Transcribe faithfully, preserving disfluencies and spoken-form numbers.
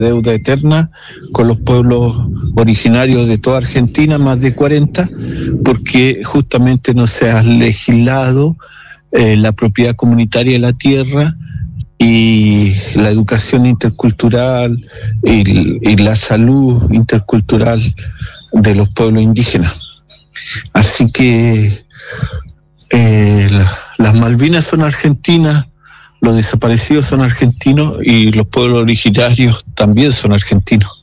deuda eterna con los pueblos originarios de toda Argentina, más de cuarenta, porque justamente no se ha legislado eh, la propiedad comunitaria de la tierra y la educación intercultural y, y la salud intercultural de los pueblos indígenas. Así que eh, las Malvinas son argentinas, los desaparecidos son argentinos y los pueblos originarios también son argentinos.